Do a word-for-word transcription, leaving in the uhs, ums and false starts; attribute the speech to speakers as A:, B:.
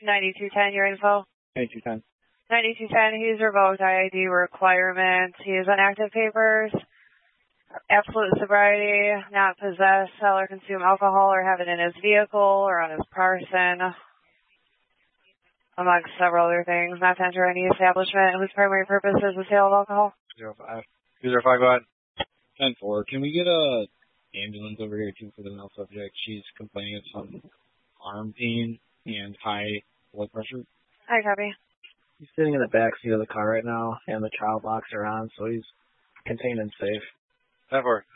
A: ninety-two ten, your info.
B: ninety-two ten.
A: ninety-two ten, he's revoked I I D requirements. He is on active papers. Absolute sobriety, not possess, sell, or consume alcohol, or have it in his vehicle or on his person, amongst several other things. Not to enter any establishment whose primary purpose is the sale of alcohol.
B: Zero five. Two zero five, go ahead. ten four. Can we get a ambulance over here, too, for the male subject? She's complaining of some arm pain and high blood pressure.
A: Hi, copy.
C: He's sitting in the back seat of the car right now, and the child locks are on, so he's contained and safe.
B: ten four.